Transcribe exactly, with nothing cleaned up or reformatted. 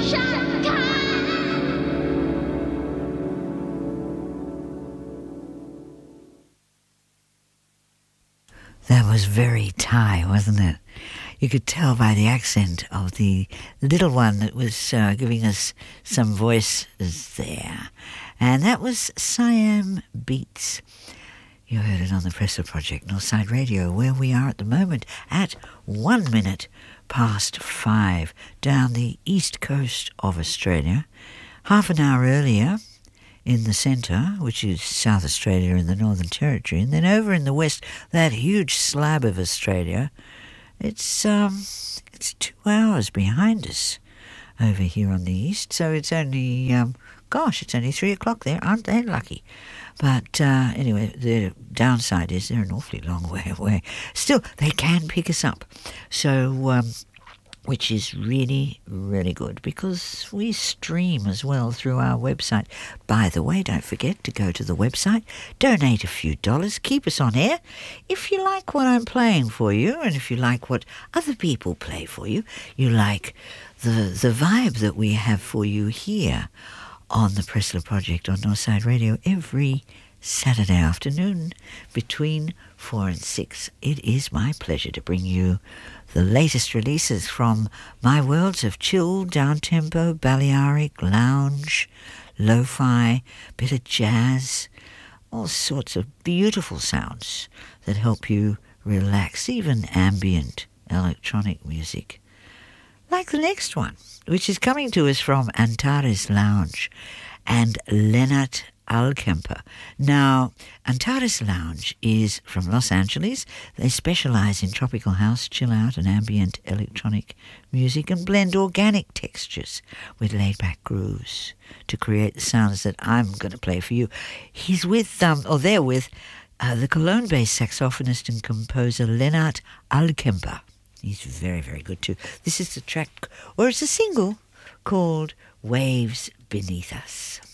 That was very Thai, wasn't it? You could tell by the accent of the little one that was uh, giving us some voices there. And that was Siam Beats. You heard it on the Pressler Project, Northside Radio, where we are at the moment at one minute past five down the east coast of Australia. Half an hour earlier in the centre, which is South Australia and the Northern Territory, and then over in the west, that huge slab of Australia, it's um, it's two hours behind us over here on the east, so it's only, um, gosh, it's only three o'clock there. Aren't they lucky? But uh, anyway, the downside is they're an awfully long way away. Still, they can pick us up, so um, which is really, really good because we stream as well through our website. By the way, don't forget to go to the website, donate a few dollars, keep us on air. If you like what I'm playing for you, and if you like what other people play for you, you like the the vibe that we have for you here on the Pressler Project on Northside Radio every Saturday afternoon between four and six. It is my pleasure to bring you the latest releases from my worlds of chill, down-tempo, Balearic, lounge, lo-fi, bit of jazz, all sorts of beautiful sounds that help you relax, even ambient electronic music. Like the next one, which is coming to us from Antares Lounge and Lennart Alkemper. Now, Antares Lounge is from Los Angeles. They specialise in tropical house, chill out and ambient electronic music and blend organic textures with laid-back grooves to create the sounds that I'm going to play for you. He's with, um, or they're with, uh, the Cologne-based saxophonist and composer Lennart Alkemper. He's very, very good too. This is the track, or it's a single, called Waves Beneath Us.